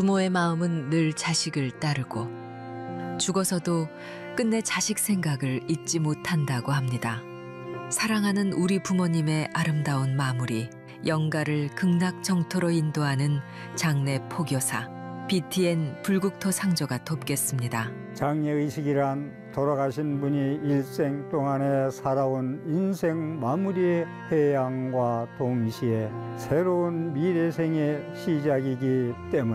부모의 마음은 늘 자식을 따르고 죽어서도 끝내 자식 생각을 잊지 못한다고 합니다. 사랑하는 우리 부모님의 아름다운 마무리, 영가를 극락정토로 인도하는 장례 포교사 BTN 불국토 상조가 돕겠습니다. 장례의식이란 돌아가신 분이 일생 동안에 살아온 인생 마무리의 회양과 동시에 새로운 미래생의 시작이기 때문에